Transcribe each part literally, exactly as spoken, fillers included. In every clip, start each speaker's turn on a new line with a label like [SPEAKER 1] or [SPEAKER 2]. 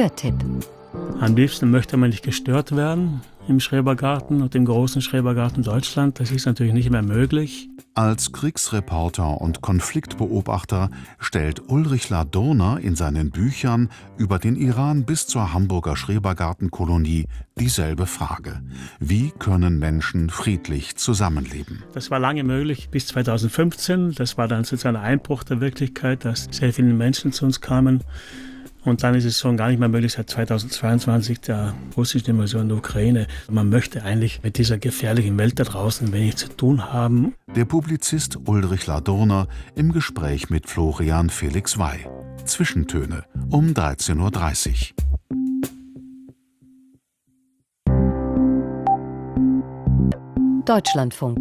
[SPEAKER 1] Hörtipp.
[SPEAKER 2] Am liebsten möchte man nicht gestört werden im Schrebergarten und im großen Schrebergarten Deutschland. Das ist natürlich nicht mehr möglich.
[SPEAKER 3] Als Kriegsreporter und Konfliktbeobachter stellt Ulrich Ladurner in seinen Büchern über den Iran bis zur Hamburger Schrebergartenkolonie dieselbe Frage: Wie können Menschen friedlich zusammenleben?
[SPEAKER 2] Das war lange möglich bis zweitausendfünfzehn. Das war dann sozusagen ein Einbruch der Wirklichkeit, dass sehr viele Menschen zu uns kamen. Und dann ist es schon gar nicht mehr möglich seit zweitausendzweiundzwanzig, der russischen Invasion der Ukraine. Man möchte eigentlich mit dieser gefährlichen Welt da draußen wenig zu tun haben.
[SPEAKER 3] Der Publizist Ulrich Ladurner im Gespräch mit Florian Felix Wey. Zwischentöne um dreizehn Uhr dreißig.
[SPEAKER 1] Deutschlandfunk.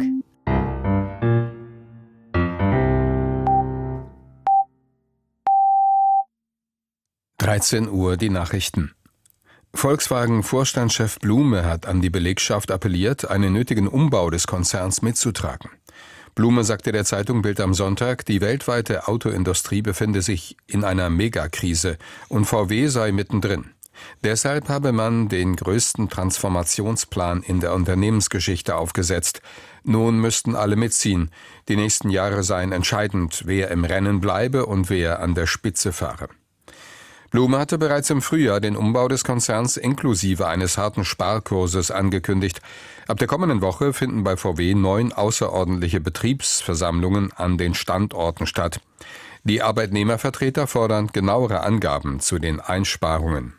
[SPEAKER 4] dreizehn Uhr die Nachrichten. Volkswagen-Vorstandschef Blume hat an die Belegschaft appelliert, einen nötigen Umbau des Konzerns mitzutragen. Blume sagte der Zeitung Bild am Sonntag, die weltweite Autoindustrie befinde sich in einer Megakrise und V W sei mittendrin. Deshalb habe man den größten Transformationsplan in der Unternehmensgeschichte aufgesetzt. Nun müssten alle mitziehen. Die nächsten Jahre seien entscheidend, wer im Rennen bleibe und wer an der Spitze fahre. Blume hatte bereits im Frühjahr den Umbau des Konzerns inklusive eines harten Sparkurses angekündigt. Ab der kommenden Woche finden bei V W neun außerordentliche Betriebsversammlungen an den Standorten statt. Die Arbeitnehmervertreter fordern genauere Angaben zu den Einsparungen.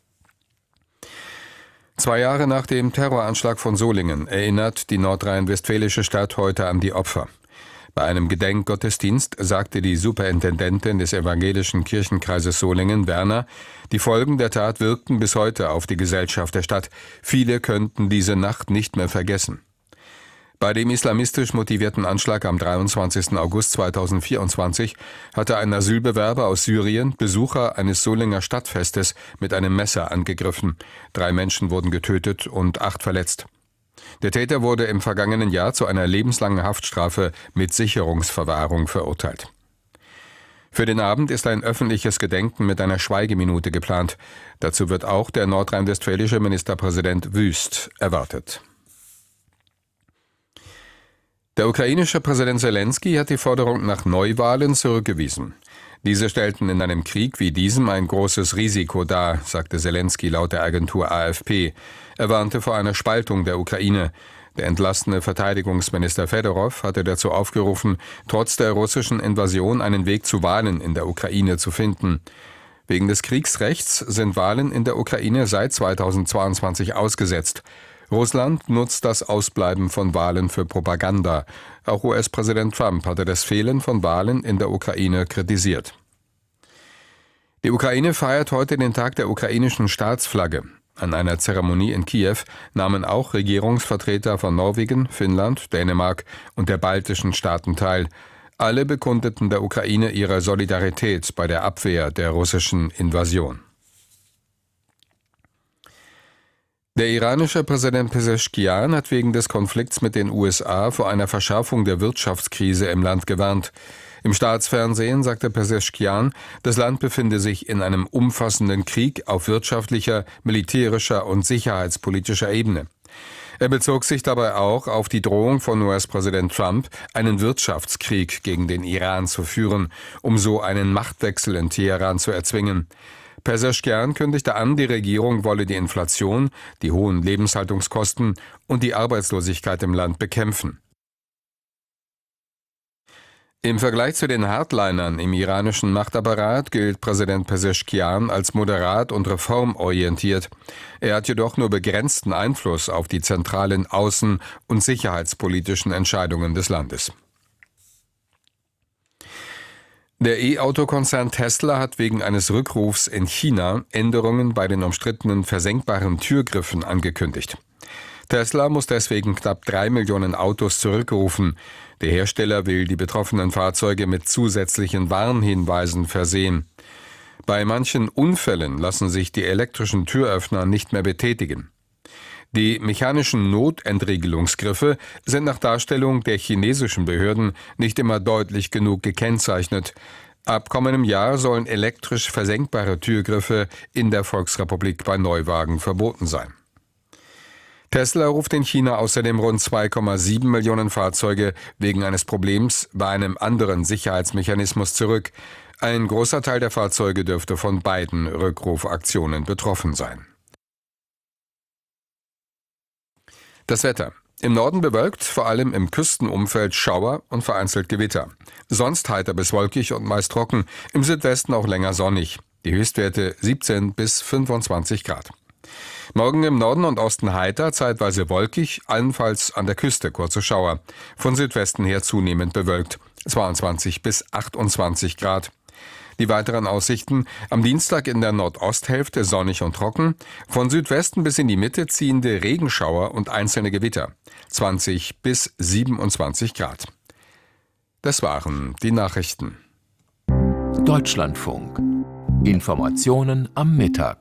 [SPEAKER 4] Zwei Jahre nach dem Terroranschlag von Solingen erinnert die nordrhein-westfälische Stadt heute an die Opfer. Bei einem Gedenkgottesdienst sagte die Superintendentin des evangelischen Kirchenkreises Solingen, Werner, die Folgen der Tat wirkten bis heute auf die Gesellschaft der Stadt. Viele könnten diese Nacht nicht mehr vergessen. Bei dem islamistisch motivierten Anschlag am dreiundzwanzigsten August zweitausendvierundzwanzig hatte ein Asylbewerber aus Syrien Besucher eines Solinger Stadtfestes mit einem Messer angegriffen. Drei Menschen wurden getötet und acht verletzt. Der Täter wurde im vergangenen Jahr zu einer lebenslangen Haftstrafe mit Sicherungsverwahrung verurteilt. Für den Abend ist ein öffentliches Gedenken mit einer Schweigeminute geplant. Dazu wird auch der nordrhein-westfälische Ministerpräsident Wüst erwartet. Der ukrainische Präsident Selenskyj hat die Forderung nach Neuwahlen zurückgewiesen. Diese stellten in einem Krieg wie diesem ein großes Risiko dar, sagte Selenskyj laut der Agentur A F P. Er warnte vor einer Spaltung der Ukraine. Der entlassene Verteidigungsminister Fedorov hatte dazu aufgerufen, trotz der russischen Invasion einen Weg zu Wahlen in der Ukraine zu finden. Wegen des Kriegsrechts sind Wahlen in der Ukraine seit zweitausendzweiundzwanzig ausgesetzt. Russland nutzt das Ausbleiben von Wahlen für Propaganda. Auch U S-Präsident Trump hatte das Fehlen von Wahlen in der Ukraine kritisiert. Die Ukraine feiert heute den Tag der ukrainischen Staatsflagge. An einer Zeremonie in Kiew nahmen auch Regierungsvertreter von Norwegen, Finnland, Dänemark und der baltischen Staaten teil. Alle bekundeten der Ukraine ihre Solidarität bei der Abwehr der russischen Invasion. Der iranische Präsident Pezeshkian hat wegen des Konflikts mit den U S A vor einer Verschärfung der Wirtschaftskrise im Land gewarnt. Im Staatsfernsehen sagte Pezeshkian, das Land befinde sich in einem umfassenden Krieg auf wirtschaftlicher, militärischer und sicherheitspolitischer Ebene. Er bezog sich dabei auch auf die Drohung von U S-Präsident Trump, einen Wirtschaftskrieg gegen den Iran zu führen, um so einen Machtwechsel in Teheran zu erzwingen. Pezeshkian kündigte an, die Regierung wolle die Inflation, die hohen Lebenshaltungskosten und die Arbeitslosigkeit im Land bekämpfen. Im Vergleich zu den Hardlinern im iranischen Machtapparat gilt Präsident Pezeshkian als moderat und reformorientiert. Er hat jedoch nur begrenzten Einfluss auf die zentralen außen- und sicherheitspolitischen Entscheidungen des Landes. Der E-Auto-Konzern Tesla hat wegen eines Rückrufs in China Änderungen bei den umstrittenen versenkbaren Türgriffen angekündigt. Tesla muss deswegen knapp drei Millionen Autos zurückrufen. Der Hersteller will die betroffenen Fahrzeuge mit zusätzlichen Warnhinweisen versehen. Bei manchen Unfällen lassen sich die elektrischen Türöffner nicht mehr betätigen. Die mechanischen Notentriegelungsgriffe sind nach Darstellung der chinesischen Behörden nicht immer deutlich genug gekennzeichnet. Ab kommendem Jahr sollen elektrisch versenkbare Türgriffe in der Volksrepublik bei Neuwagen verboten sein. Tesla ruft in China außerdem rund zwei Komma sieben Millionen Fahrzeuge wegen eines Problems bei einem anderen Sicherheitsmechanismus zurück. Ein großer Teil der Fahrzeuge dürfte von beiden Rückrufaktionen betroffen sein. Das Wetter. Im Norden bewölkt, vor allem im Küstenumfeld Schauer und vereinzelt Gewitter. Sonst heiter bis wolkig und meist trocken, im Südwesten auch länger sonnig. Die Höchstwerte siebzehn bis fünfundzwanzig Grad. Morgen im Norden und Osten heiter, zeitweise wolkig, allenfalls an der Küste kurze Schauer. Von Südwesten her zunehmend bewölkt, zweiundzwanzig bis achtundzwanzig Grad. Die weiteren Aussichten: am Dienstag in der Nordosthälfte sonnig und trocken, von Südwesten bis in die Mitte ziehende Regenschauer und einzelne Gewitter, zwanzig bis siebenundzwanzig Grad. Das waren die Nachrichten.
[SPEAKER 1] Deutschlandfunk. Informationen am Mittag.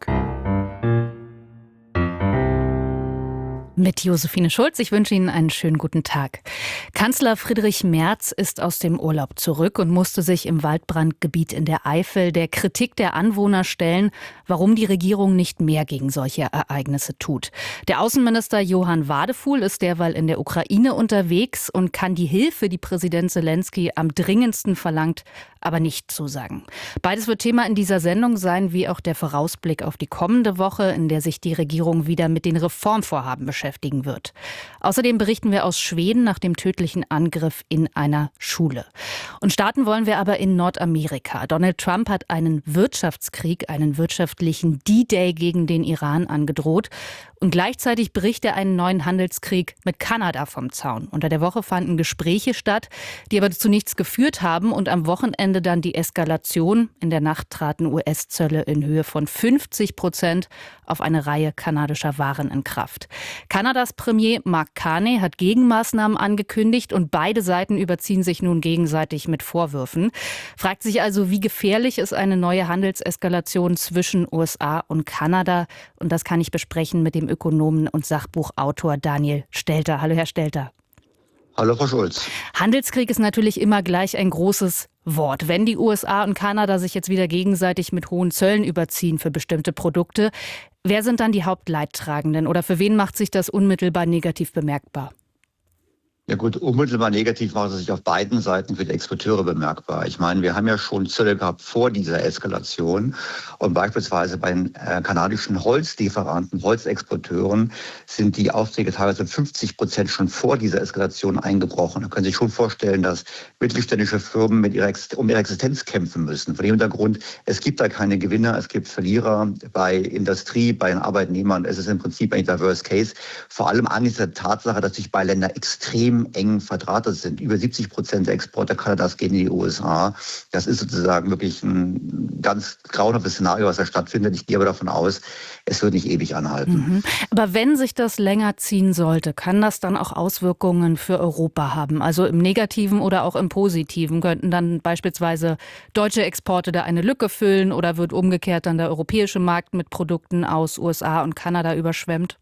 [SPEAKER 5] Mit Josephine Schulz. Ich wünsche Ihnen einen schönen guten Tag. Kanzler Friedrich Merz ist aus dem Urlaub zurück und musste sich im Waldbrandgebiet in der Eifel der Kritik der Anwohner stellen, warum die Regierung nicht mehr gegen solche Ereignisse tut. Der Außenminister Johann Wadefuhl ist derweil in der Ukraine unterwegs und kann die Hilfe, die Präsident Selenskyj am dringendsten verlangt, aber nicht zusagen. Beides wird Thema in dieser Sendung sein, wie auch der Vorausblick auf die kommende Woche, in der sich die Regierung wieder mit den Reformvorhaben beschäftigen wird. Außerdem berichten wir aus Schweden nach dem tödlichen Angriff in einer Schule. Und starten wollen wir aber in Nordamerika. Donald Trump hat einen Wirtschaftskrieg, einen wirtschaftlichen D-Day gegen den Iran angedroht. Und gleichzeitig bricht er einen neuen Handelskrieg mit Kanada vom Zaun. Unter der Woche fanden Gespräche statt, die aber zu nichts geführt haben und am Wochenende dann die Eskalation. In der Nacht traten U S-Zölle in Höhe von fünfzig Prozent auf eine Reihe kanadischer Waren in Kraft. Kanadas Premier Mark Carney hat Gegenmaßnahmen angekündigt und beide Seiten überziehen sich nun gegenseitig mit Vorwürfen. Fragt sich also, wie gefährlich ist eine neue Handelseskalation zwischen U S A und Kanada? Und das kann ich besprechen mit dem Ökonomen und Sachbuchautor Daniel Stelter. Hallo, Herr Stelter.
[SPEAKER 6] Hallo, Frau Schulz.
[SPEAKER 5] Handelskrieg ist natürlich immer gleich ein großes Wort. Wenn die U S A und Kanada sich jetzt wieder gegenseitig mit hohen Zöllen überziehen für bestimmte Produkte, wer sind dann die Hauptleidtragenden oder für wen macht sich das unmittelbar negativ bemerkbar?
[SPEAKER 6] Ja gut, unmittelbar negativ macht es sich auf beiden Seiten für die Exporteure bemerkbar. Ich meine, wir haben ja schon Zölle gehabt vor dieser Eskalation und beispielsweise bei den äh, kanadischen Holzlieferanten, Holzexporteuren sind die Aufträge teilweise fünfzig Prozent schon vor dieser Eskalation eingebrochen. Da können Sie sich schon vorstellen, dass mittelständische Firmen mit ihrer Ex- um ihre Existenz kämpfen müssen. Vor dem Hintergrund, es gibt da keine Gewinner, es gibt Verlierer bei Industrie, bei den Arbeitnehmern. Es ist im Prinzip eigentlich der Worst Case. Vor allem angesichts der Tatsache, dass sich beide Länder extrem eng verdrahtet sind. Über siebzig Prozent der Exporte Kanadas gehen in die U S A. Das ist sozusagen wirklich ein ganz grauenhaftes Szenario, was da stattfindet. Ich gehe aber davon aus, es wird nicht ewig anhalten.
[SPEAKER 5] Mhm. Aber wenn sich das länger ziehen sollte, kann das dann auch Auswirkungen für Europa haben? Also im Negativen oder auch im Positiven? Könnten dann beispielsweise deutsche Exporte da eine Lücke füllen oder wird umgekehrt dann der europäische Markt mit Produkten aus U S A und Kanada überschwemmt?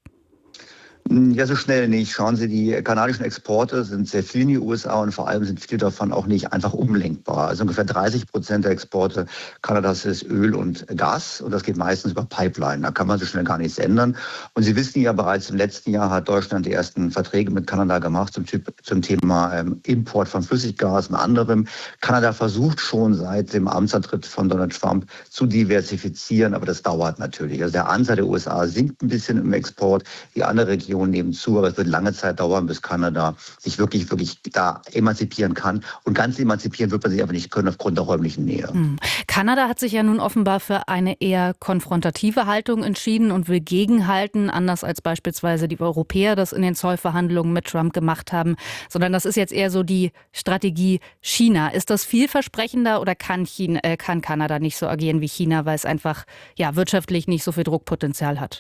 [SPEAKER 6] Ja, so schnell nicht. Schauen Sie, die kanadischen Exporte sind sehr viel in die U S A und vor allem sind viele davon auch nicht einfach umlenkbar. Also ungefähr dreißig Prozent der Exporte Kanadas ist Öl und Gas und das geht meistens über Pipeline. Da kann man so schnell gar nichts ändern. Und Sie wissen ja, bereits im letzten Jahr hat Deutschland die ersten Verträge mit Kanada gemacht zum, Typ, zum Thema ähm, Import von Flüssiggas und anderem. Kanada versucht schon seit dem Amtsantritt von Donald Trump zu diversifizieren, aber das dauert natürlich. Also der Anteil der U S A sinkt ein bisschen im Export, die andere Region nehmen zu, aber es wird lange Zeit dauern, bis Kanada sich wirklich, wirklich da emanzipieren kann. Und ganz emanzipieren wird man sich aber nicht können aufgrund der räumlichen Nähe.
[SPEAKER 5] Hm. Kanada hat sich ja nun offenbar für eine eher konfrontative Haltung entschieden und will gegenhalten, anders als beispielsweise die Europäer das in den Zollverhandlungen mit Trump gemacht haben, sondern das ist jetzt eher so die Strategie China. Ist das vielversprechender oder kann, China, äh, kann Kanada nicht so agieren wie China, weil es einfach ja, wirtschaftlich nicht so viel Druckpotenzial hat?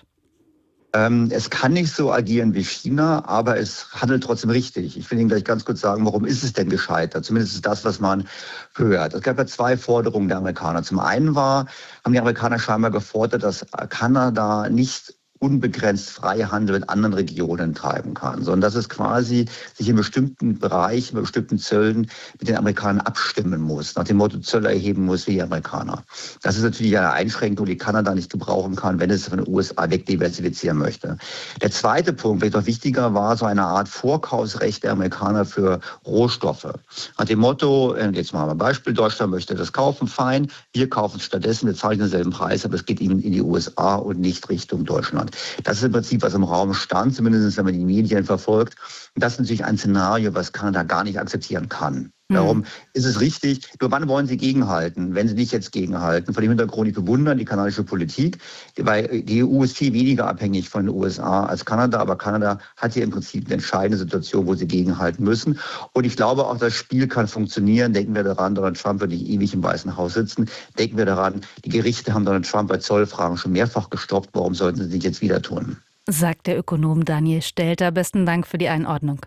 [SPEAKER 6] Es kann nicht so agieren wie China, aber es handelt trotzdem richtig. Ich will Ihnen gleich ganz kurz sagen, warum ist es denn gescheitert? Zumindest ist das, was man hört. Es gab ja zwei Forderungen der Amerikaner. Zum einen war, haben die Amerikaner scheinbar gefordert, dass Kanada nicht unbegrenzt Freihandel in anderen Regionen treiben kann, sondern dass es quasi sich in bestimmten Bereichen, in bestimmten Zöllen mit den Amerikanern abstimmen muss, nach dem Motto Zölle erheben muss wie die Amerikaner. Das ist natürlich eine Einschränkung, die Kanada nicht gebrauchen kann, wenn es von den U S A wegdiversifizieren möchte. Der zweite Punkt, vielleicht noch wichtiger, war so eine Art Vorkaufsrecht der Amerikaner für Rohstoffe. Nach dem Motto, jetzt mal ein Beispiel, Deutschland möchte das kaufen, fein, wir kaufen es stattdessen, wir zahlen denselben Preis, aber es geht ihnen in die U S A und nicht Richtung Deutschland. Das ist im Prinzip, was im Raum stand, zumindest wenn man die Medien verfolgt. Und das ist natürlich ein Szenario, was Kanada gar nicht akzeptieren kann. Darum ist es richtig, nur wann wollen sie gegenhalten, wenn sie nicht jetzt gegenhalten? Vor dem Hintergrund, ich bewundere die kanadische Politik, weil die E U ist viel weniger abhängig von den U S A als Kanada, aber Kanada hat hier im Prinzip eine entscheidende Situation, wo sie gegenhalten müssen. Und ich glaube auch, das Spiel kann funktionieren. Denken wir daran, Donald Trump wird nicht ewig im Weißen Haus sitzen. Denken wir daran, die Gerichte haben Donald Trump bei Zollfragen schon mehrfach gestoppt. Warum sollten sie es nicht jetzt wieder tun?
[SPEAKER 5] Sagt der Ökonom Daniel Stelter. Besten Dank für die Einordnung.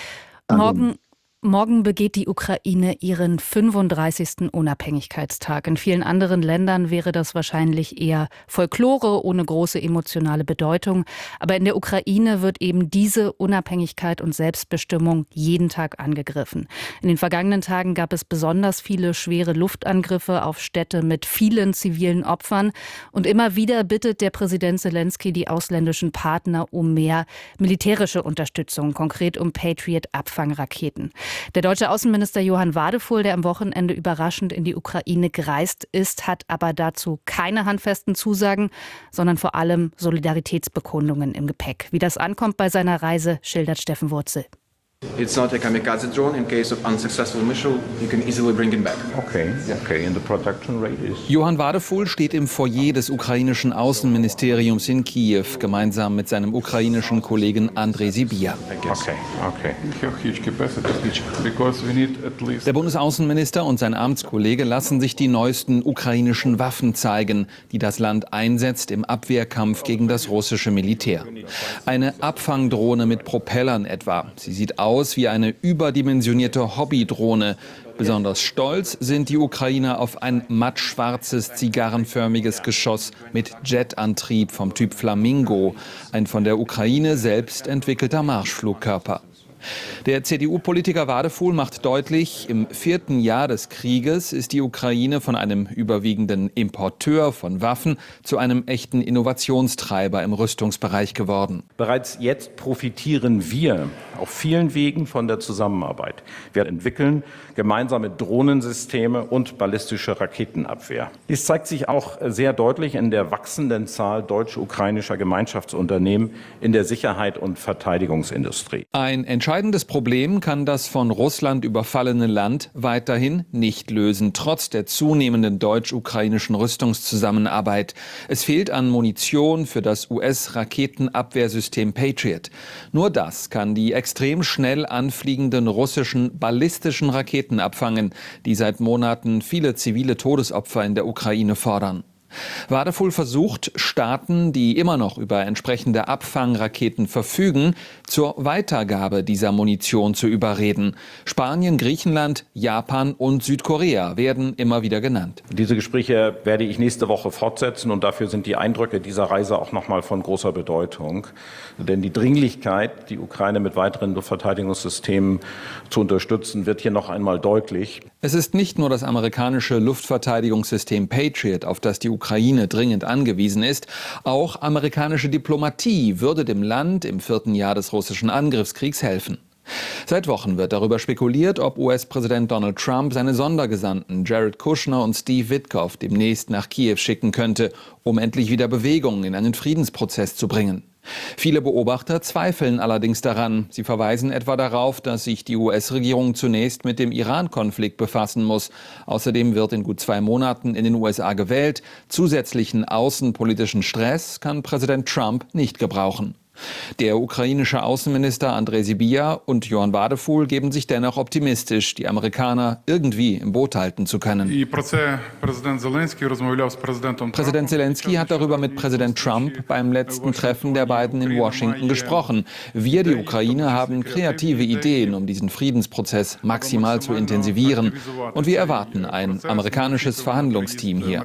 [SPEAKER 5] Morgen Morgen begeht die Ukraine ihren fünfunddreißigsten Unabhängigkeitstag. In vielen anderen Ländern wäre das wahrscheinlich eher Folklore ohne große emotionale Bedeutung. Aber in der Ukraine wird eben diese Unabhängigkeit und Selbstbestimmung jeden Tag angegriffen. In den vergangenen Tagen gab es besonders viele schwere Luftangriffe auf Städte mit vielen zivilen Opfern. Und immer wieder bittet der Präsident Selenskyj die ausländischen Partner um mehr militärische Unterstützung, konkret um Patriot-Abfangraketen. Der deutsche Außenminister Johann Wadefuhl, der am Wochenende überraschend in die Ukraine gereist ist, hat aber dazu keine handfesten Zusagen, sondern vor allem Solidaritätsbekundungen im Gepäck. Wie das ankommt bei seiner Reise, schildert Steffen Wurzel.
[SPEAKER 7] It's not a kamikaze drone. In case of unsuccessful mission, you can easily bring it back.
[SPEAKER 8] Okay, okay. And the production rate is...
[SPEAKER 9] Johann Wadefuhl steht im Foyer des ukrainischen Außenministeriums in Kiew, gemeinsam mit seinem ukrainischen Kollegen Andrei Sybiha.
[SPEAKER 8] Okay, okay. Because we need at least...
[SPEAKER 9] Der Bundesaußenminister und sein Amtskollege lassen sich die neuesten ukrainischen Waffen zeigen, die das Land einsetzt im Abwehrkampf gegen das russische Militär. Eine Abfangdrohne mit Propellern etwa. Sie sieht aus aus wie eine überdimensionierte Hobbydrohne. Besonders stolz sind die Ukrainer auf ein mattschwarzes, zigarrenförmiges Geschoss mit Jetantrieb vom Typ Flamingo, ein von der Ukraine selbst entwickelter Marschflugkörper. Der C D U-Politiker Wadefuhl macht deutlich, im vierten Jahr des Krieges ist die Ukraine von einem überwiegenden Importeur von Waffen zu einem echten Innovationstreiber im Rüstungsbereich geworden.
[SPEAKER 8] Bereits jetzt profitieren wir auf vielen Wegen von der Zusammenarbeit. Wir entwickeln gemeinsame Drohnensysteme und ballistische Raketenabwehr. Dies zeigt sich auch sehr deutlich in der wachsenden Zahl deutsch-ukrainischer Gemeinschaftsunternehmen in der Sicherheit- und Verteidigungsindustrie.
[SPEAKER 9] Ein entscheidendes Problem kann das von Russland überfallene Land weiterhin nicht lösen, trotz der zunehmenden deutsch-ukrainischen Rüstungszusammenarbeit. Es fehlt an Munition für das U S-Raketenabwehrsystem Patriot. Nur das kann die extrem schnell anfliegenden russischen ballistischen Raketen abfangen, die seit Monaten viele zivile Todesopfer in der Ukraine fordern. Wadefuhl versucht, Staaten, die immer noch über entsprechende Abfangraketen verfügen, zur Weitergabe dieser Munition zu überreden. Spanien, Griechenland, Japan und Südkorea werden immer wieder genannt.
[SPEAKER 8] Diese Gespräche werde ich nächste Woche fortsetzen und dafür sind die Eindrücke dieser Reise auch noch mal von großer Bedeutung. Denn die Dringlichkeit, die Ukraine mit weiteren Luftverteidigungssystemen zu unterstützen, wird hier noch einmal deutlich.
[SPEAKER 9] Es ist nicht nur das amerikanische Luftverteidigungssystem Patriot, auf das die Ukraine dringend angewiesen ist. Auch amerikanische Diplomatie würde dem Land im vierten Jahr des russischen Angriffskriegs helfen. Seit Wochen wird darüber spekuliert, ob U S-Präsident Donald Trump seine Sondergesandten Jared Kushner und Steve Witkoff demnächst nach Kiew schicken könnte, um endlich wieder Bewegung in einen Friedensprozess zu bringen. Viele Beobachter zweifeln allerdings daran. Sie verweisen etwa darauf, dass sich die U S-Regierung zunächst mit dem Iran-Konflikt befassen muss. Außerdem wird in gut zwei Monaten in den U S A gewählt. Zusätzlichen außenpolitischen Stress kann Präsident Trump nicht gebrauchen. Der ukrainische Außenminister Andrej Sybiha und Johann Wadefuhl geben sich dennoch optimistisch, die Amerikaner irgendwie im Boot halten zu können. Präsident Zelensky hat darüber mit Präsident Trump beim letzten Treffen der beiden in Washington gesprochen. Wir, die Ukraine, haben kreative Ideen, um diesen Friedensprozess maximal zu intensivieren. Und wir erwarten ein amerikanisches Verhandlungsteam hier.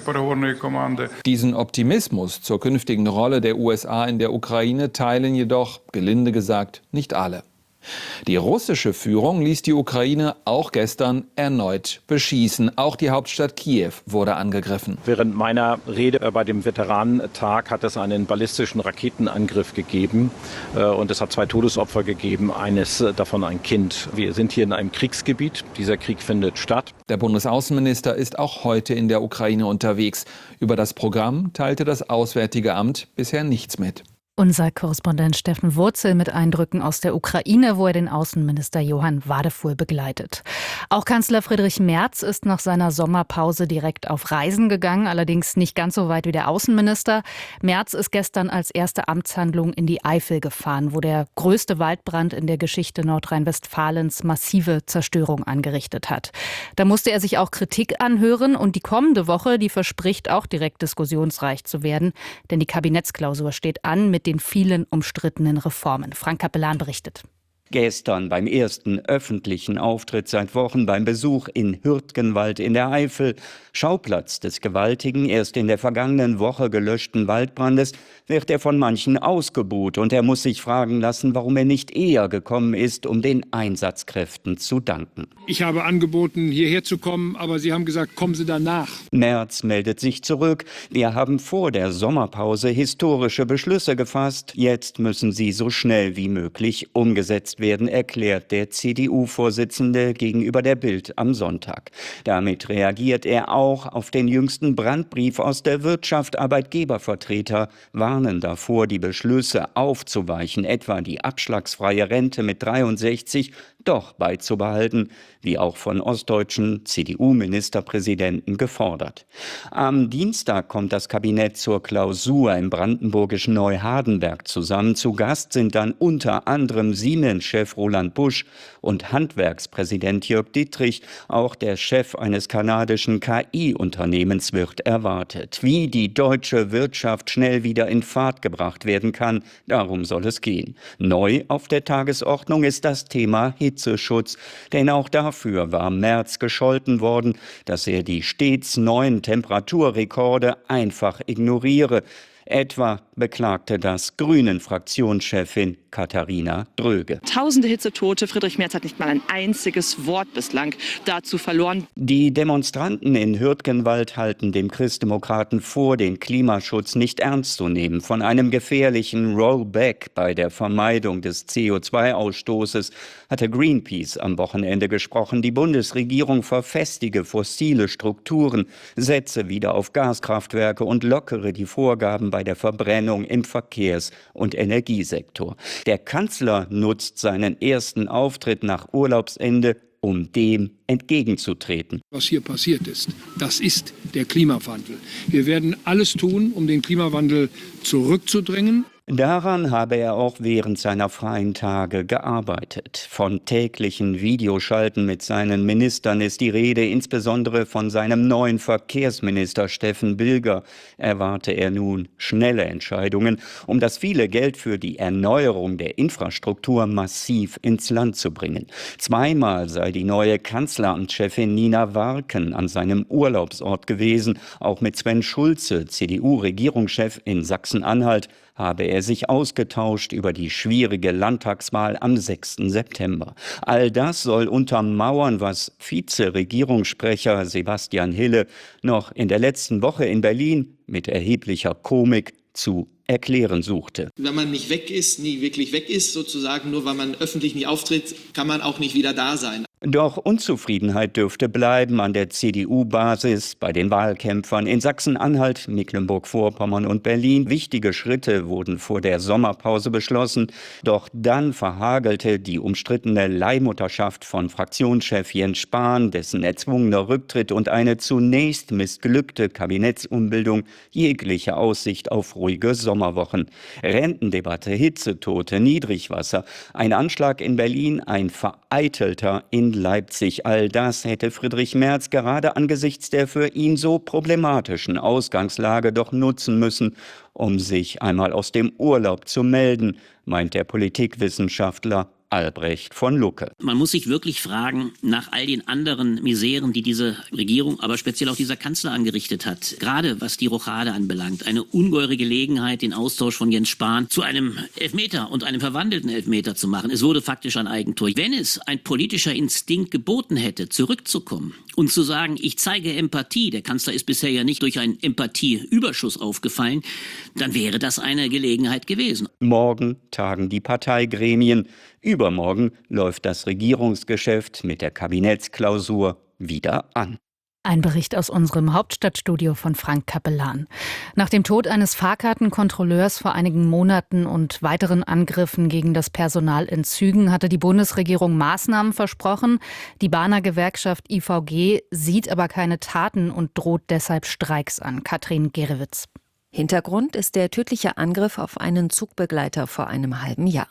[SPEAKER 9] Diesen Optimismus zur künftigen Rolle der U S A in der Ukraine teilen jedoch, gelinde gesagt, nicht alle. Die russische Führung ließ die Ukraine auch gestern erneut beschießen. Auch die Hauptstadt Kiew wurde angegriffen.
[SPEAKER 8] Während meiner Rede bei dem Veteranentag hat es einen ballistischen Raketenangriff gegeben. Und es hat zwei Todesopfer gegeben, eines davon ein Kind. Wir sind hier in einem Kriegsgebiet. Dieser Krieg findet statt.
[SPEAKER 9] Der Bundesaußenminister ist auch heute in der Ukraine unterwegs. Über das Programm teilte das Auswärtige Amt bisher nichts mit.
[SPEAKER 5] Unser Korrespondent Steffen Wurzel mit Eindrücken aus der Ukraine, wo er den Außenminister Johann Wadefuhl begleitet. Auch Kanzler Friedrich Merz ist nach seiner Sommerpause direkt auf Reisen gegangen, allerdings nicht ganz so weit wie der Außenminister. Merz ist gestern als erste Amtshandlung in die Eifel gefahren, wo der größte Waldbrand in der Geschichte Nordrhein-Westfalens massive Zerstörung angerichtet hat. Da musste er sich auch Kritik anhören und die kommende Woche, die verspricht auch direkt diskussionsreich zu werden, denn die Kabinettsklausur steht an mit den vielen umstrittenen Reformen. Frank Kapellan berichtet.
[SPEAKER 10] Gestern beim ersten öffentlichen Auftritt seit Wochen beim Besuch in Hürtgenwald in der Eifel. Schauplatz des gewaltigen, erst in der vergangenen Woche gelöschten Waldbrandes, wird er von manchen ausgebuht. Und er muss sich fragen lassen, warum er nicht eher gekommen ist, um den Einsatzkräften zu danken.
[SPEAKER 11] Ich habe angeboten, hierher zu kommen, aber Sie haben gesagt, kommen Sie danach.
[SPEAKER 10] Merz meldet sich zurück. Wir haben vor der Sommerpause historische Beschlüsse gefasst. Jetzt müssen sie so schnell wie möglich umgesetzt werden, erklärt der C D U-Vorsitzende gegenüber der Bild am Sonntag. Damit reagiert er auch auf den jüngsten Brandbrief aus der Wirtschaft. Arbeitgebervertreter warnen davor, die Beschlüsse aufzuweichen, etwa die abschlagsfreie Rente mit dreiundsechzig doch beizubehalten, wie auch von ostdeutschen C D U-Ministerpräsidenten gefordert. Am Dienstag kommt das Kabinett zur Klausur im brandenburgischen Neuhardenberg zusammen. Zu Gast sind dann unter anderem Siemens-Chef Roland Busch und Handwerkspräsident Jörg Dittrich. Auch der Chef eines kanadischen K I-Unternehmens wird erwartet. Wie die deutsche Wirtschaft schnell wieder in Fahrt gebracht werden kann, darum soll es gehen. Neu auf der Tagesordnung ist das Thema Hitzeschutz, denn auch dafür war Merz gescholten worden, dass er die stets neuen Temperaturrekorde einfach ignoriere. Etwa beklagte das Grünen-Fraktionschefin Katharina Dröge.
[SPEAKER 12] Tausende Hitzetote, Friedrich Merz hat nicht mal ein einziges Wort bislang dazu verloren.
[SPEAKER 10] Die Demonstranten in Hürtgenwald halten dem Christdemokraten vor, den Klimaschutz nicht ernst zu nehmen. Von einem gefährlichen Rollback bei der Vermeidung des C O zwei Ausstoßes hatte Greenpeace am Wochenende gesprochen. Die Bundesregierung verfestige fossile Strukturen, setze wieder auf Gaskraftwerke und lockere die Vorgaben bei der Verbrennung im Verkehrs- und Energiesektor. Der Kanzler nutzt seinen ersten Auftritt nach Urlaubsende, um dem entgegenzutreten.
[SPEAKER 11] Was hier passiert ist, das ist der Klimawandel. Wir werden alles tun, um den Klimawandel zurückzudrängen.
[SPEAKER 10] Daran habe er auch während seiner freien Tage gearbeitet. Von täglichen Videoschalten mit seinen Ministern ist die Rede, insbesondere von seinem neuen Verkehrsminister Steffen Bilger erwarte er nun schnelle Entscheidungen, um das viele Geld für die Erneuerung der Infrastruktur massiv ins Land zu bringen. Zweimal sei die neue Kanzleramtschefin Nina Warken an seinem Urlaubsort gewesen. Auch mit Sven Schulze, C D U-Regierungschef in Sachsen-Anhalt, habe er sich ausgetauscht über die schwierige Landtagswahl am sechsten September. All das soll untermauern, was Vize-Regierungssprecher Sebastian Hille noch in der letzten Woche in Berlin mit erheblicher Komik zu erklären suchte.
[SPEAKER 13] Wenn man nicht weg ist, nie wirklich weg ist, sozusagen, nur weil man öffentlich nie auftritt, kann man auch nicht wieder da sein.
[SPEAKER 10] Doch Unzufriedenheit dürfte bleiben an der C D U-Basis, bei den Wahlkämpfern in Sachsen-Anhalt, Mecklenburg-Vorpommern und Berlin. Wichtige Schritte wurden vor der Sommerpause beschlossen. Doch dann verhagelte die umstrittene Leihmutterschaft von Fraktionschef Jens Spahn, dessen erzwungener Rücktritt und eine zunächst missglückte Kabinettsumbildung jegliche Aussicht auf ruhige Sommerwochen. Rentendebatte, Hitzetote, Niedrigwasser, ein Anschlag in Berlin, ein vereitelter in Leipzig. All das hätte Friedrich Merz gerade angesichts der für ihn so problematischen Ausgangslage doch nutzen müssen, um sich einmal aus dem Urlaub zu melden, meint der Politikwissenschaftler Albrecht von Lucke.
[SPEAKER 13] Man muss sich wirklich fragen, nach all den anderen Miseren, die diese Regierung, aber speziell auch dieser Kanzler angerichtet hat, gerade was die Rochade anbelangt, eine ungeheure Gelegenheit, den Austausch von Jens Spahn zu einem Elfmeter und einem verwandelten Elfmeter zu machen. Es wurde faktisch ein Eigentor. Wenn es ein politischer Instinkt geboten hätte, zurückzukommen und zu sagen, ich zeige Empathie, der Kanzler ist bisher ja nicht durch einen Empathieüberschuss aufgefallen, dann wäre das eine Gelegenheit gewesen.
[SPEAKER 10] Morgen tagen die Parteigremien. Übermorgen läuft das Regierungsgeschäft mit der Kabinettsklausur wieder an.
[SPEAKER 5] Ein Bericht aus unserem Hauptstadtstudio von Frank Kapellan. Nach dem Tod eines Fahrkartenkontrolleurs vor einigen Monaten und weiteren Angriffen gegen das Personal in Zügen hatte die Bundesregierung Maßnahmen versprochen. Die Bahner Gewerkschaft I V G sieht aber keine Taten und droht deshalb Streiks an. Katrin Gerewitz.
[SPEAKER 14] Hintergrund ist der tödliche Angriff auf einen Zugbegleiter vor einem halben Jahr.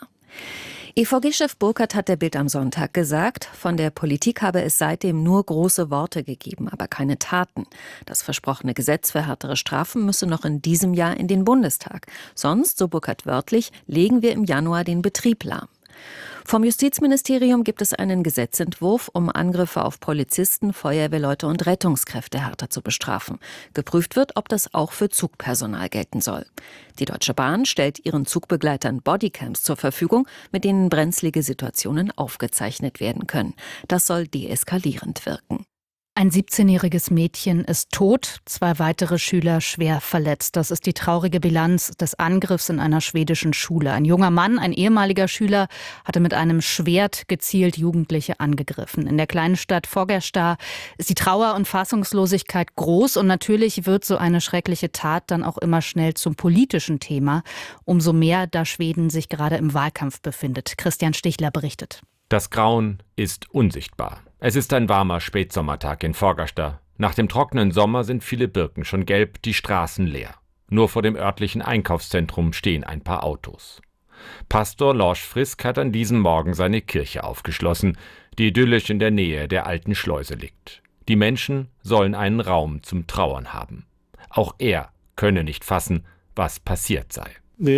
[SPEAKER 14] E V G-Chef Burkhardt hat der Bild am Sonntag gesagt, von der Politik habe es seitdem nur große Worte gegeben, aber keine Taten. Das versprochene Gesetz für härtere Strafen müsse noch in diesem Jahr in den Bundestag. Sonst, so Burkhardt wörtlich, legen wir im Januar den Betrieb lahm. Vom Justizministerium gibt es einen Gesetzentwurf, um Angriffe auf Polizisten, Feuerwehrleute und Rettungskräfte härter zu bestrafen. Geprüft wird, ob das auch für Zugpersonal gelten soll. Die Deutsche Bahn stellt ihren Zugbegleitern Bodycams zur Verfügung, mit denen brenzlige Situationen aufgezeichnet werden können. Das soll deeskalierend wirken.
[SPEAKER 5] Ein siebzehnjähriges Mädchen ist tot, zwei weitere Schüler schwer verletzt. Das ist die traurige Bilanz des Angriffs in einer schwedischen Schule. Ein junger Mann, ein ehemaliger Schüler, hatte mit einem Schwert gezielt Jugendliche angegriffen. In der kleinen Stadt Fagersta ist die Trauer und Fassungslosigkeit groß und natürlich wird so eine schreckliche Tat dann auch immer schnell zum politischen Thema. Umso mehr, da Schweden sich gerade im Wahlkampf befindet. Christian Stichler berichtet.
[SPEAKER 15] Das Grauen ist unsichtbar. Es ist ein warmer Spätsommertag in Fagersta. Nach dem trockenen Sommer sind viele Birken schon gelb, die Straßen leer. Nur vor dem örtlichen Einkaufszentrum stehen ein paar Autos. Pastor Lars Frisk hat an diesem Morgen seine Kirche aufgeschlossen, die idyllisch in der Nähe der alten Schleuse liegt. Die Menschen sollen einen Raum zum Trauern haben. Auch er könne nicht fassen, was passiert sei.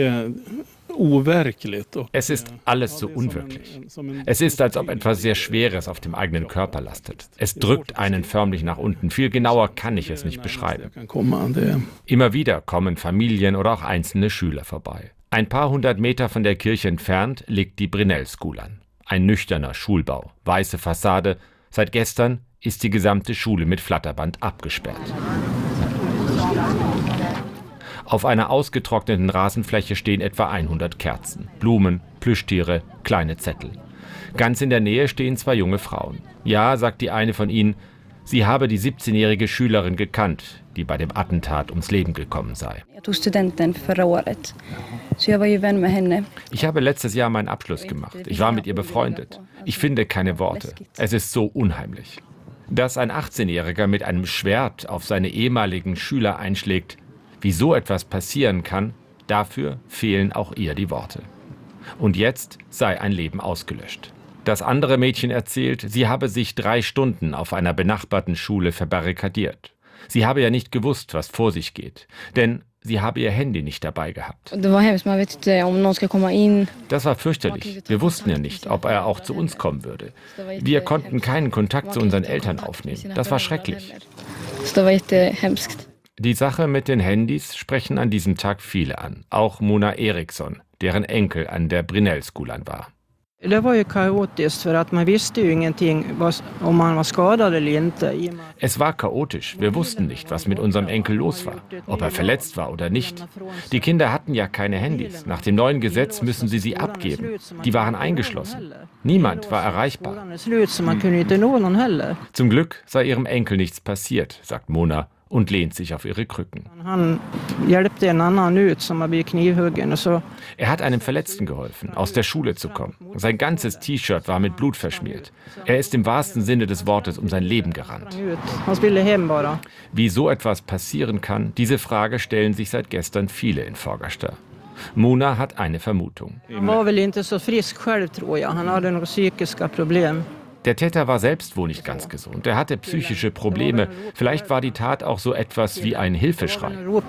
[SPEAKER 15] Es ist alles so unwirklich. Es ist, als ob etwas sehr Schweres auf dem eigenen Körper lastet. Es drückt einen förmlich nach unten. Viel genauer kann ich es nicht beschreiben. Immer wieder kommen Familien oder auch einzelne Schüler vorbei. Ein paar hundert Meter von der Kirche entfernt liegt die Brynäl School an. Ein nüchterner Schulbau, weiße Fassade. Seit gestern ist die gesamte Schule mit Flatterband abgesperrt. Auf einer ausgetrockneten Rasenfläche stehen etwa hundert Kerzen, Blumen, Plüschtiere, kleine Zettel. Ganz in der Nähe stehen zwei junge Frauen. Ja, sagt die eine von ihnen, sie habe die siebzehnjährige Schülerin gekannt, die bei dem Attentat ums Leben gekommen sei. Ich habe letztes Jahr meinen Abschluss gemacht. Ich war mit ihr befreundet. Ich finde keine Worte. Es ist so unheimlich. Dass ein achtzehnjähriger mit einem Schwert auf seine ehemaligen Schüler einschlägt, wie so etwas passieren kann, dafür fehlen auch ihr die Worte. Und jetzt sei ein Leben ausgelöscht. Das andere Mädchen erzählt, sie habe sich drei Stunden auf einer benachbarten Schule verbarrikadiert. Sie habe ja nicht gewusst, was vor sich geht, denn sie habe ihr Handy nicht dabei gehabt. Das war fürchterlich. Wir wussten ja nicht, ob er auch zu uns kommen würde. Wir konnten keinen Kontakt zu unseren Eltern aufnehmen. Das war schrecklich. Die Sache mit den Handys sprechen an diesem Tag viele an. Auch Mona Eriksson, deren Enkel an der Brynäl School war.
[SPEAKER 16] Det war ju kaotiskt för att man visste ju ingenting om man var skadad eller inte.
[SPEAKER 15] Es war chaotisch. Wir wussten nicht, was mit unserem Enkel los war, ob er verletzt war oder nicht. Die Kinder hatten ja keine Handys. Nach dem neuen Gesetz müssen sie sie abgeben. Die waren eingeschlossen. Niemand war erreichbar. Zum Glück sei ihrem Enkel nichts passiert, sagt Mona und lehnt sich auf ihre Krücken. Er hat einem Verletzten geholfen, aus der Schule zu kommen. Sein ganzes T-Shirt war mit Blut verschmiert. Er ist im wahrsten Sinne des Wortes um sein Leben gerannt. Wie so etwas passieren kann, diese Frage stellen sich seit gestern viele in Fagersta. Mona hat eine Vermutung. Der Täter war selbst wohl nicht ganz gesund. Er hatte psychische Probleme. Vielleicht war die Tat auch so etwas wie ein Hilfeschrei.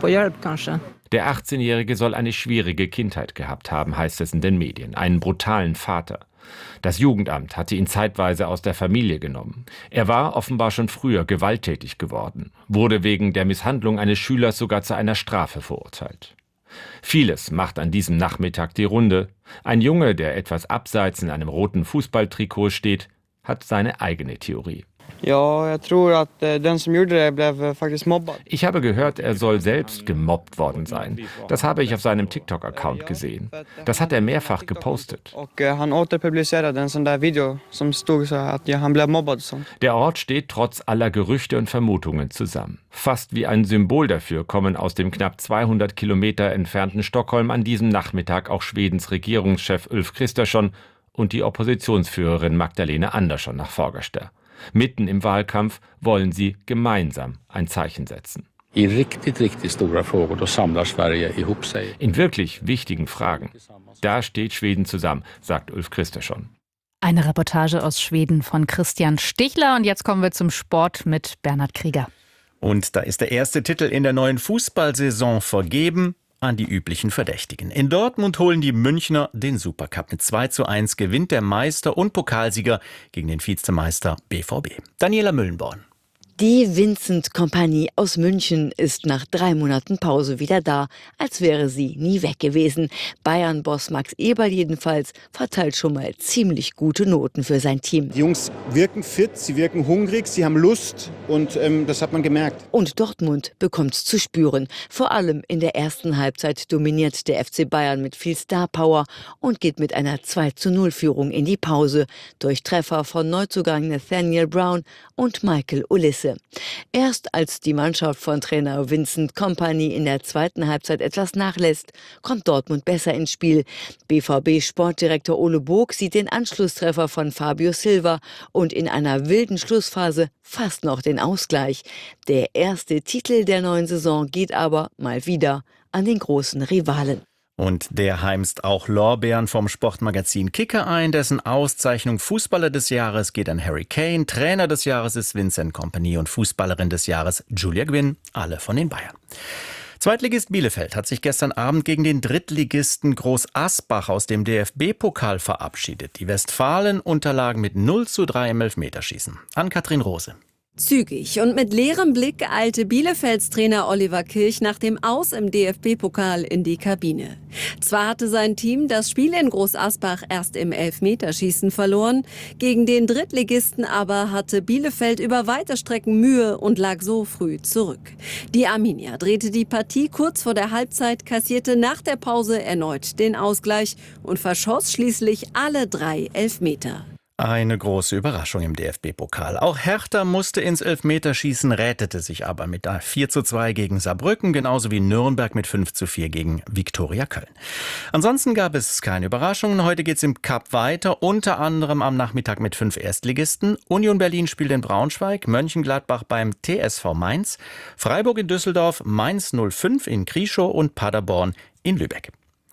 [SPEAKER 15] Der achtzehnjährige soll eine schwierige Kindheit gehabt haben, heißt es in den Medien. Einen brutalen Vater. Das Jugendamt hatte ihn zeitweise aus der Familie genommen. Er war offenbar schon früher gewalttätig geworden, wurde wegen der Misshandlung eines Schülers sogar zu einer Strafe verurteilt. Vieles macht an diesem Nachmittag die Runde. Ein Junge, der etwas abseits in einem roten Fußballtrikot steht, hat seine eigene Theorie.
[SPEAKER 17] Ja, jag tror att den som gjorde det blev faktiskt mobbad.
[SPEAKER 15] Ich habe gehört, er soll selbst gemobbt worden sein. Das habe ich auf seinem TikTok-Account gesehen. Das hat er mehrfach gepostet.
[SPEAKER 17] Och han återpublicerade en sån där video som stod så att han blev mobbad.
[SPEAKER 15] Der Ort steht trotz aller Gerüchte und Vermutungen zusammen. Fast wie ein Symbol dafür kommen aus dem knapp zweihundert Kilometer entfernten Stockholm an diesem Nachmittag auch Schwedens Regierungschef Ulf Kristersson und die Oppositionsführerin Magdalena Andersson nach Fagersta. Mitten im Wahlkampf wollen sie gemeinsam ein Zeichen setzen.
[SPEAKER 18] In riktigt, riktigt stora frågor, då samlar Sverige ihop sig.
[SPEAKER 15] In wirklich wichtigen Fragen. Da steht Schweden zusammen, sagt Ulf Kristersson.
[SPEAKER 5] Eine Reportage aus Schweden von Christian Stichler. Und jetzt kommen wir zum Sport mit Bernhard Krieger.
[SPEAKER 19] Und da ist der erste Titel in der neuen Fußballsaison vergeben an die üblichen Verdächtigen. In Dortmund holen die Münchner den Supercup. Mit zwei zu eins gewinnt der Meister und Pokalsieger gegen den Vizemeister B V B. Daniela Müllenborn.
[SPEAKER 20] Die Vincent-Kompanie aus München ist nach drei Monaten Pause wieder da, als wäre sie nie weg gewesen. Bayern-Boss Max Eberl jedenfalls verteilt schon mal ziemlich gute Noten für sein Team.
[SPEAKER 21] Die Jungs wirken fit, sie wirken hungrig, sie haben Lust und ähm, das hat man gemerkt.
[SPEAKER 20] Und Dortmund bekommt's zu spüren. Vor allem in der ersten Halbzeit dominiert der F C Bayern mit viel Star-Power und geht mit einer zwei zu null Führung in die Pause durch Treffer von Neuzugang Nathaniel Brown und Michael Olise. Erst als die Mannschaft von Trainer Vincent Kompany in der zweiten Halbzeit etwas nachlässt, kommt Dortmund besser ins Spiel. B V B-Sportdirektor Ole Bog sieht den Anschlusstreffer von Fabio Silva und in einer wilden Schlussphase fast noch den Ausgleich. Der erste Titel der neuen Saison geht aber mal wieder an den großen Rivalen.
[SPEAKER 19] Und der heimst auch Lorbeeren vom Sportmagazin Kicker ein. Dessen Auszeichnung Fußballer des Jahres geht an Harry Kane. Trainer des Jahres ist Vincent Kompany und Fußballerin des Jahres Julia Gwynn, alle von den Bayern. Zweitligist Bielefeld hat sich gestern Abend gegen den Drittligisten Groß Asbach aus dem D F B-Pokal verabschiedet. Die Westfalen unterlagen mit null zu drei im Elfmeterschießen. Ann-Kathrin Rose.
[SPEAKER 22] Zügig und mit leerem Blick eilte Bielefelds Trainer Oliver Kirch nach dem Aus im D F B-Pokal in die Kabine. Zwar hatte sein Team das Spiel in Groß Asbach erst im Elfmeterschießen verloren, gegen den Drittligisten aber hatte Bielefeld über weite Strecken Mühe und lag so früh zurück. Die Arminia drehte die Partie kurz vor der Halbzeit, kassierte nach der Pause erneut den Ausgleich und verschoss schließlich alle drei Elfmeter.
[SPEAKER 19] Eine große Überraschung im D F B-Pokal. Auch Hertha musste ins Elfmeterschießen, rettete sich aber mit vier zu zwei gegen Saarbrücken, genauso wie Nürnberg mit fünf zu vier gegen Viktoria Köln. Ansonsten gab es keine Überraschungen. Heute geht es im Cup weiter, unter anderem am Nachmittag mit fünf Erstligisten. Union Berlin spielt in Braunschweig, Mönchengladbach beim T S V Mainz, Freiburg in Düsseldorf, Mainz null fünf in Krieschow und Paderborn in Lübeck.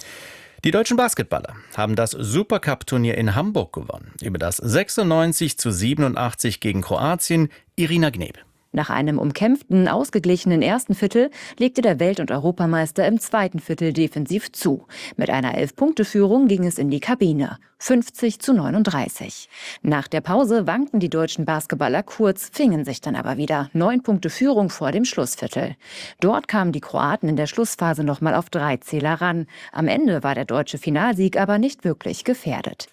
[SPEAKER 19] Die deutschen Basketballer haben das Supercup-Turnier in Hamburg gewonnen. Über das sechsundneunzig zu siebenundachtzig gegen Kroatien. Irina Gnebel.
[SPEAKER 23] Nach einem umkämpften, ausgeglichenen ersten Viertel legte der Welt- und Europameister im zweiten Viertel defensiv zu. Mit einer elf-Punkte-Führung ging es in die Kabine. fünfzig zu neununddreißig. Nach der Pause wankten die deutschen Basketballer kurz, fingen sich dann aber wieder. Neun Punkte Führung vor dem Schlussviertel. Dort kamen die Kroaten in der Schlussphase nochmal auf drei Zähler ran. Am Ende war der deutsche Finalsieg aber nicht wirklich gefährdet.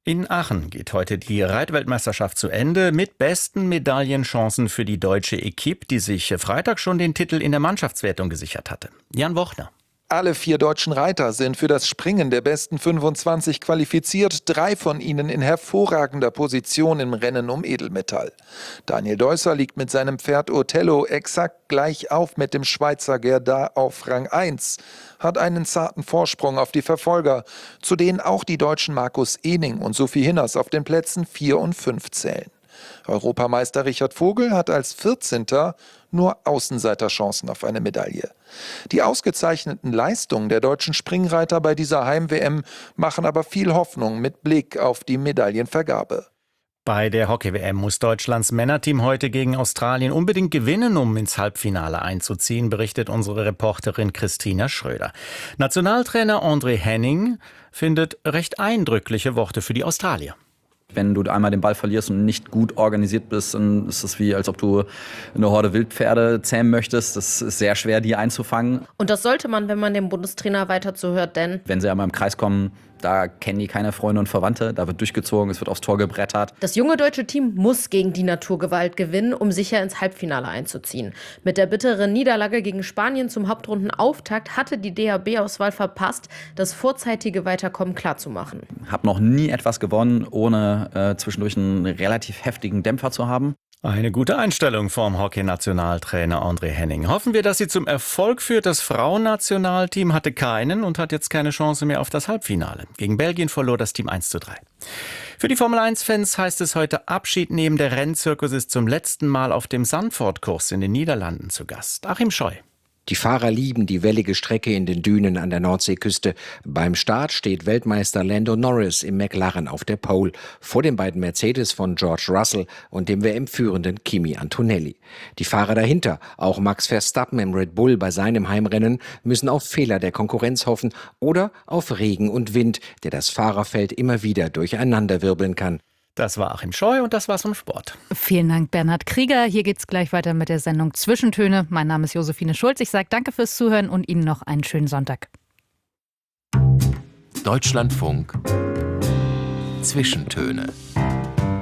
[SPEAKER 19] In Aachen geht heute die Reitweltmeisterschaft zu Ende mit besten Medaillenchancen für die deutsche Equipe, die sich Freitag schon den Titel in der Mannschaftswertung gesichert hatte. Jan Wochner.
[SPEAKER 2] Alle vier deutschen Reiter sind für das Springen der besten fünfundzwanzig qualifiziert, drei von ihnen in hervorragender Position im Rennen um Edelmetall. Daniel Deusser liegt mit seinem Pferd Othello exakt gleich auf mit dem Schweizer Gerda auf Rang eins, hat einen zarten Vorsprung auf die Verfolger, zu denen auch die deutschen Markus Ehning und Sophie Hinners auf den Plätzen vier und fünf zählen. Europameister Richard Vogel hat als vierzehnter nur Außenseiterchancen auf eine Medaille. Die ausgezeichneten Leistungen der deutschen Springreiter bei dieser Heim-W M machen aber viel Hoffnung mit Blick auf die Medaillenvergabe.
[SPEAKER 19] Bei der Hockey-W M muss Deutschlands Männerteam heute gegen Australien unbedingt gewinnen, um ins Halbfinale einzuziehen, berichtet unsere Reporterin Christina Schröder. Nationaltrainer André Henning findet recht eindrückliche Worte für die Australier.
[SPEAKER 3] Wenn du einmal den Ball verlierst und nicht gut organisiert bist, dann ist es wie, als ob du eine Horde Wildpferde zähmen möchtest. Das ist sehr schwer, die einzufangen.
[SPEAKER 4] Und das sollte man, wenn man dem Bundestrainer weiter zuhört, denn
[SPEAKER 3] wenn sie einmal im Kreis kommen, da kennen die keine Freunde und Verwandte. Da wird durchgezogen, es wird aufs Tor gebrettert.
[SPEAKER 4] Das junge deutsche Team muss gegen die Naturgewalt gewinnen, um sicher ins Halbfinale einzuziehen. Mit der bitteren Niederlage gegen Spanien zum Hauptrundenauftakt hatte die D H B-Auswahl verpasst, das vorzeitige Weiterkommen klarzumachen.
[SPEAKER 3] Hab noch nie etwas gewonnen, ohne äh, zwischendurch einen relativ heftigen Dämpfer zu haben.
[SPEAKER 19] Eine gute Einstellung vom Hockey-Nationaltrainer André Henning. Hoffen wir, dass sie zum Erfolg führt. Das Frauennationalteam hatte keinen und hat jetzt keine Chance mehr auf das Halbfinale. Gegen Belgien verlor das Team eins zu drei. Für die Formel eins Fans heißt es heute Abschied nehmen. Der Rennzirkus ist zum letzten Mal auf dem Zandvoort-Kurs in den Niederlanden zu Gast. Achim Scheu.
[SPEAKER 24] Die Fahrer lieben die wellige Strecke in den Dünen an der Nordseeküste. Beim Start steht Weltmeister Lando Norris im McLaren auf der Pole, vor den beiden Mercedes von George Russell und dem W M-führenden Kimi Antonelli. Die Fahrer dahinter, auch Max Verstappen im Red Bull bei seinem Heimrennen, müssen auf Fehler der Konkurrenz hoffen oder auf Regen und Wind, der das Fahrerfeld immer wieder durcheinanderwirbeln kann.
[SPEAKER 19] Das war Achim Scheu und das war's vom Sport.
[SPEAKER 5] Vielen Dank, Bernhard Krieger. Hier geht's gleich weiter mit der Sendung Zwischentöne. Mein Name ist Josephine Schulz. Ich sage danke fürs Zuhören und Ihnen noch einen schönen Sonntag.
[SPEAKER 1] Deutschlandfunk Zwischentöne.